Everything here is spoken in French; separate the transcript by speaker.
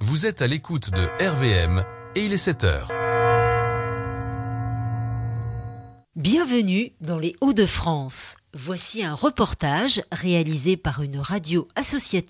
Speaker 1: Vous êtes à l'écoute de RVM et il est 7h.
Speaker 2: Bienvenue dans les Hauts-de-France. Voici un reportage réalisé par une radio associative